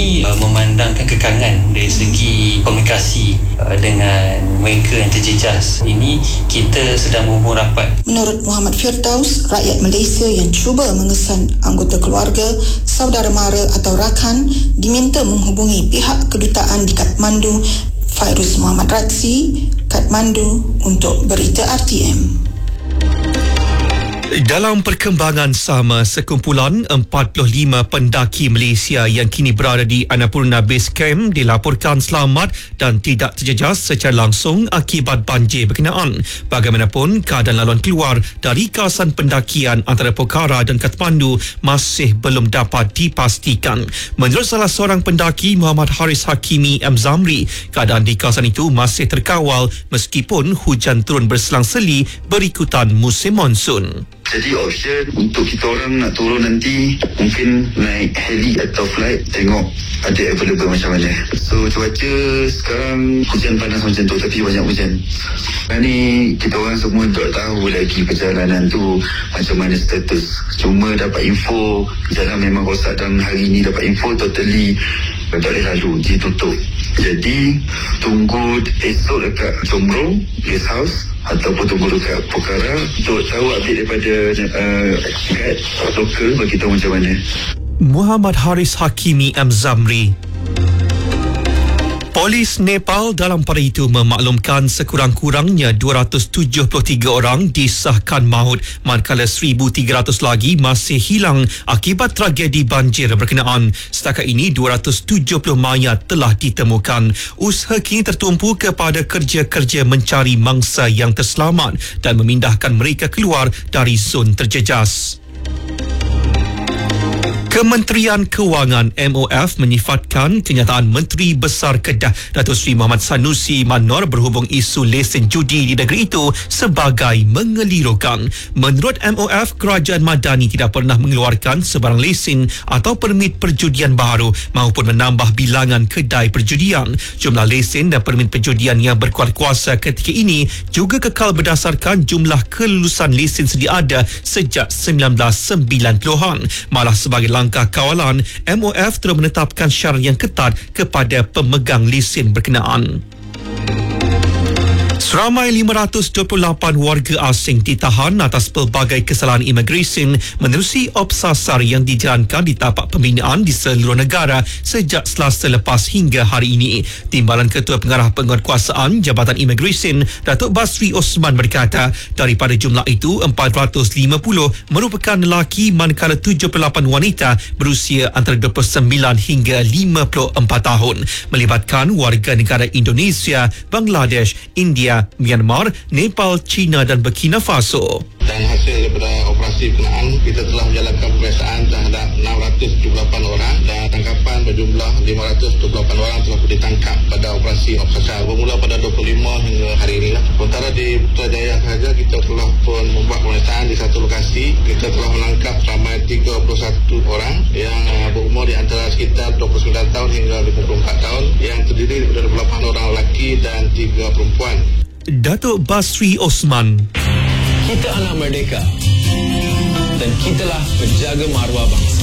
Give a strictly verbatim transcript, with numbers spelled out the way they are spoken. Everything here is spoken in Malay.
ini uh, memandangkan kekangan dari segi komunikasi uh, dengan mereka yang terjejas. Ini kita sedang berhubung rapat. Menurut Muhammad Firdaus, rakyat Malaysia yang cuba mengesan anggota keluarga, saudara mara atau rakan diminta menghubungi pihak kedutaan di Kathmandu. Fairuz Muhammad Ratsi, Kathmandu untuk Berita R T M. Dalam perkembangan sama, sekumpulan empat puluh lima pendaki Malaysia yang kini berada di Annapurna Base Camp dilaporkan selamat dan tidak terjejas secara langsung akibat banjir berkenaan. Bagaimanapun, keadaan laluan keluar dari kawasan pendakian antara Pokhara dan Kathmandu masih belum dapat dipastikan. Menurut salah seorang pendaki, Muhammad Haris Hakimi M. Zamri, keadaan di kawasan itu masih terkawal meskipun hujan turun berselang-seli berikutan musim monsun. Jadi option untuk kita orang nak turun nanti mungkin naik heli atau flight, tengok ada available macam mana. So cuaca sekarang hujan panas macam tu, tapi banyak hujan. Sekarang ni kita orang semua tak tahu lagi perjalanan tu macam mana status. Cuma dapat info jalan memang rosak dan hari ni dapat info totally tak boleh lalu, ditutup. Jadi tunggu esok dekat Jomro Guest House ataupun tunggu dekat Pokhara untuk tahu update daripada uh, guide lokal bagi tahu macam mana. Muhammad Haris Hakimi M. Zamri. Polis Nepal dalam pada itu memaklumkan sekurang-kurangnya dua ratus tujuh puluh tiga orang disahkan maut, manakala seribu tiga ratus lagi masih hilang akibat tragedi banjir berkenaan. Setakat ini dua ratus tujuh puluh mayat telah ditemukan. Usaha kini tertumpu kepada kerja-kerja mencari mangsa yang terselamat dan memindahkan mereka keluar dari zon terjejas. Kementerian Kewangan M O F menyifatkan kenyataan Menteri Besar Kedah Datuk Seri Muhammad Sanusi Manor berhubung isu lesen judi di negeri itu sebagai mengelirukan. Menurut M O F, Kerajaan Madani tidak pernah mengeluarkan sebarang lesen atau permit perjudian baru maupun menambah bilangan kedai perjudian. Jumlah lesen dan permit perjudian yang berkuat kuasa ketika ini juga kekal berdasarkan jumlah kelulusan lesen sedia ada sejak sembilan belas sembilan puluhan. Malah sebagai langkah kawalan, M O F terus menetapkan syarat yang ketat kepada pemegang lesen berkenaan. Seramai lima ratus dua puluh lapan warga asing ditahan atas pelbagai kesalahan imigresen menerusi obsasar yang dijalankan di tapak pembinaan di seluruh negara sejak Selasa lepas hingga hari ini. Timbalan Ketua Pengarah Penguatkuasaan Jabatan Imigresen Datuk Basri Osman berkata, daripada jumlah itu empat ratus lima puluh merupakan lelaki manakala tujuh puluh lapan wanita berusia antara dua puluh sembilan hingga lima puluh empat tahun, melibatkan warga negara Indonesia, Bangladesh, India, Myanmar, Nepal, China dan Burkina Faso. Dan hasil daripada operasi berkenaan, kita telah menjalankan pemeriksaan terhadap enam ratus tujuh puluh lapan orang dan tangkapan berjumlah lima ratus dua puluh lapan orang telah ditangkap pada operasi obsasar bermula pada dua puluh lima hingga hari ini. Sementara di Putrajaya sahaja kita telah pun membuat pemeriksaan di satu lokasi. Kita telah menangkap ramai tiga puluh satu orang yang berumur di antara sekitar dua puluh sembilan tahun hingga lima puluh empat tahun yang terdiri daripada dua puluh lapan orang lelaki dan tiga perempuan. Datuk Basri Osman. Kita anak merdeka dan kitalah penjaga maruah bangsa.